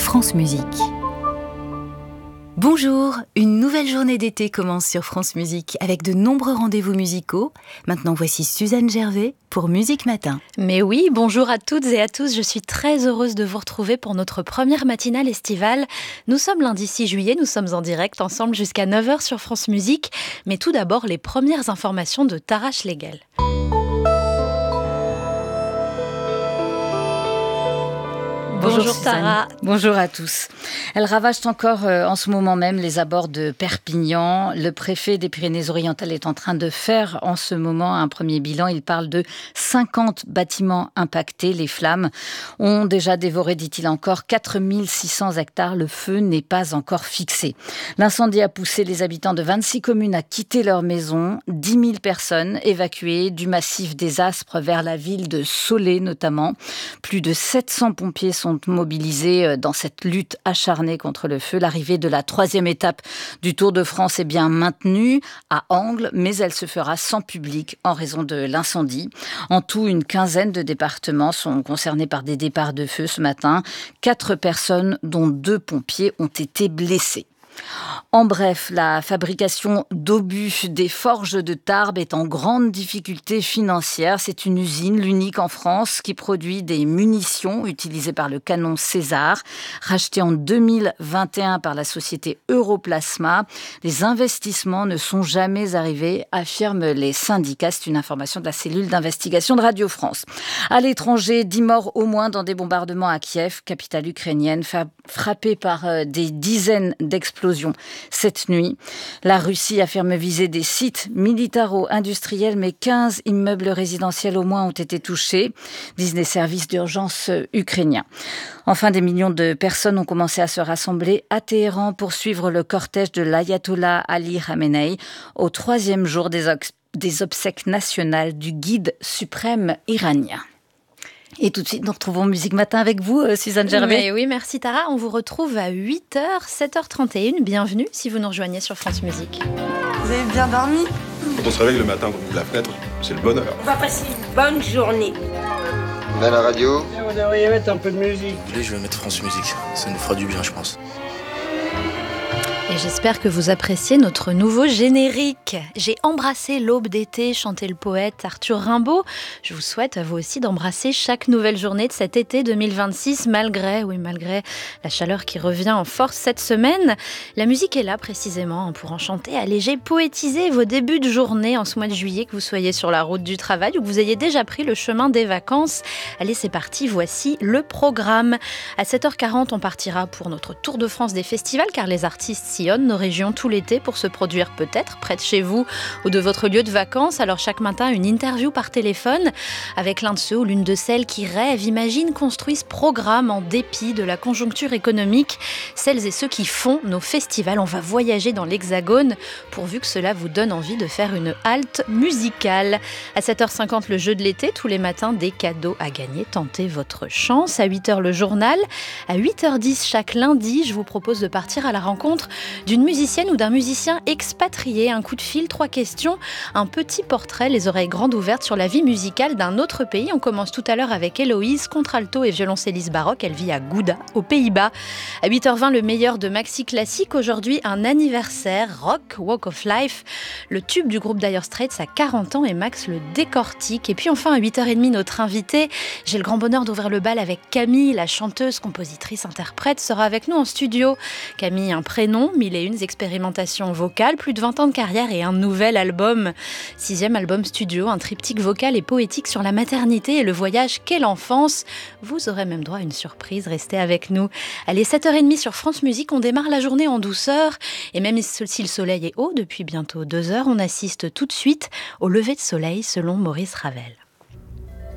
France Musique. Bonjour, une nouvelle journée d'été commence sur France Musique avec de nombreux rendez-vous musicaux. Maintenant voici Suzanne Gervais pour Musique Matin. Mais oui, bonjour à toutes et à tous, je suis très heureuse de vous retrouver pour notre première matinale estivale. Nous sommes lundi 6 juillet, nous sommes en direct ensemble jusqu'à 9h sur France Musique. Mais tout d'abord, les premières informations de Tara Schlegel. Bonjour Tara. Bonjour à tous. Elles ravagent encore en ce moment même les abords de Perpignan. Le préfet des Pyrénées-Orientales est en train de faire en ce moment un premier bilan. Il parle de 50 bâtiments impactés. Les flammes ont déjà dévoré, dit-il encore, 4600 hectares. Le feu n'est pas encore fixé. L'incendie a poussé les habitants de 26 communes à quitter leurs maisons. 10 000 personnes évacuées du massif des Aspres vers la ville de Soleil notamment. Plus de 700 pompiers sont mobilisés dans cette lutte acharnée contre le feu. L'arrivée de la 3e étape du Tour de France est bien maintenue à Angles, mais elle se fera sans public en raison de l'incendie. En tout, une quinzaine de départements sont concernés par des départs de feu ce matin. 4 personnes, dont 2 pompiers, ont été blessées. En bref, la fabrication d'obus des forges de Tarbes est en grande difficulté financière. C'est une usine, l'unique en France, qui produit des munitions utilisées par le canon César, racheté en 2021 par la société Europlasma. Les investissements ne sont jamais arrivés, affirment les syndicats. C'est une information de la cellule d'investigation de Radio France. À l'étranger, 10 morts au moins dans des bombardements à Kiev, capitale ukrainienne, frappée par des dizaines d'explosions cette nuit. La Russie affirme viser des sites militaro-industriels, mais 15 immeubles résidentiels au moins ont été touchés, disent les services d'urgence ukrainiens. Enfin, des millions de personnes ont commencé à se rassembler à Téhéran pour suivre le cortège de l'ayatollah Ali Khamenei au 3e jour des obsèques nationales du guide suprême iranien. Et tout de suite, nous retrouvons Musique Matin avec vous, Suzanne Gervais. Mais oui, merci Tara. On vous retrouve à 8h, 7h31. Bienvenue si vous nous rejoignez sur France Musique. Vous avez bien dormi ? Quand on se réveille le matin, qu'on ouvre la fenêtre, c'est le bonheur. On va passer une bonne journée. On a la radio. Vous devriez mettre un peu de musique. Je vais mettre France Musique, ça nous fera du bien, je pense. Et j'espère que vous appréciez notre nouveau générique. J'ai embrassé l'aube d'été, chantait le poète Arthur Rimbaud. Je vous souhaite à vous aussi d'embrasser chaque nouvelle journée de cet été 2026, malgré la chaleur qui revient en force cette semaine. La musique est là précisément pour enchanter, alléger, poétiser vos débuts de journée en ce mois de juillet, que vous soyez sur la route du travail ou que vous ayez déjà pris le chemin des vacances. Allez, c'est parti, voici le programme. À 7h40, on partira pour notre tour de France des festivals, car les artistes sillonnent nos régions tout l'été pour se produire peut-être près de chez vous ou de votre lieu de vacances. Alors chaque matin, une interview par téléphone avec l'un de ceux ou l'une de celles qui rêvent, imaginent, construisent, programment en dépit de la conjoncture économique. Celles et ceux qui font nos festivals. On va voyager dans l'Hexagone pourvu que cela vous donne envie de faire une halte musicale. À 7h50, le jeu de l'été. Tous les matins, des cadeaux à gagner. Tentez votre chance. À 8h, le journal. À 8h10, chaque lundi, je vous propose de partir à la rencontre d'une musicienne ou d'un musicien expatrié. Un coup de fil, 3 questions, un petit portrait, les oreilles grandes ouvertes sur la vie musicale d'un autre pays. On commence tout à l'heure avec Héloïse, contralto et violoncelliste baroque. Elle vit à Gouda, aux Pays-Bas. À 8h20, le meilleur de Maxi Classique. Aujourd'hui, un anniversaire, Rock, Walk of Life. Le tube du groupe Dire Straits a 40 ans et Max le décortique. Et puis enfin, à 8h30, notre invité. J'ai le grand bonheur d'ouvrir le bal avec Camille, la chanteuse, compositrice, interprète, sera avec nous en studio. Camille, un prénom, 1001 expérimentations vocales, plus de 20 ans de carrière et un nouvel album. 6e album studio, un triptyque vocal et poétique sur la maternité et le voyage qu'est l'enfance. Vous aurez même droit à une surprise, restez avec nous. Allez, 7h30 sur France Musique, on démarre la journée en douceur. Et même si le soleil est haut depuis bientôt 2 heures, on assiste tout de suite au lever de soleil selon Maurice Ravel.